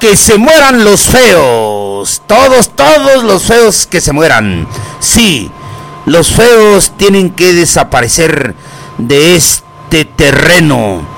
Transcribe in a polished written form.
que se mueran los feos. Todos los feos que se mueran. Sí, los feos tienen que desaparecer de este terreno.